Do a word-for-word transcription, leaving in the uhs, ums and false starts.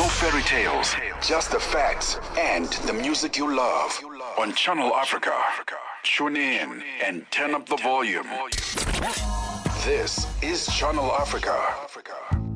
fairy tales, just the facts and the music you love. On Channel Africa, tune in and turn up the volume. This is Channel Africa.